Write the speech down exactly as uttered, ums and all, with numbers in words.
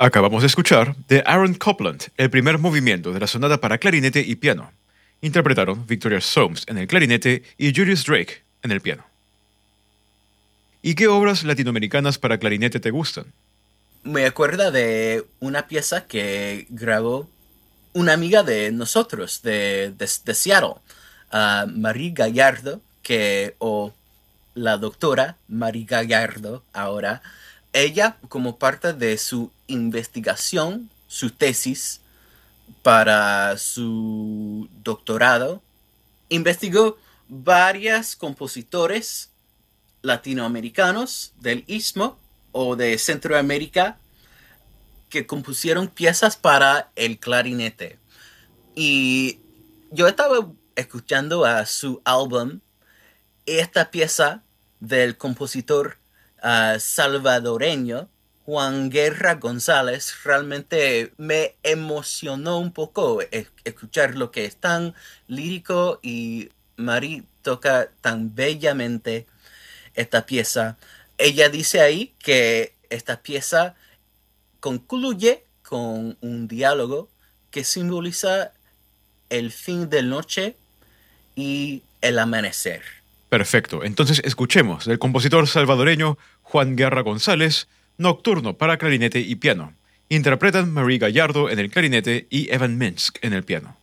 Acabamos de escuchar de Aaron Copland el primer movimiento de la sonata para clarinete y piano. Interpretaron Victoria Soames en el clarinete y Julius Drake en el piano. ¿Y qué obras latinoamericanas para clarinete te gustan? Me acuerdo de una pieza que grabó una amiga de nosotros, de, de, de Seattle, uh, Marie Gallardo, que, o la doctora Marie Gallardo ahora. Ella, como parte de su investigación, su tesis para su doctorado, investigó varios compositores latinoamericanos del Istmo o de Centroamérica que compusieron piezas para el clarinete. Y yo estaba escuchando a su álbum, esta pieza del compositor uh, salvadoreño Juan Guerra González realmente me emocionó un poco escuchar lo que es tan lírico y Marie toca tan bellamente esta pieza. Ella dice ahí que esta pieza concluye con un diálogo que simboliza el fin de noche y el amanecer. Perfecto, entonces escuchemos del compositor salvadoreño Juan Guerra González, Nocturno para clarinete y piano. Interpretan Marie Gallardo en el clarinete y Evan Minsk en el piano.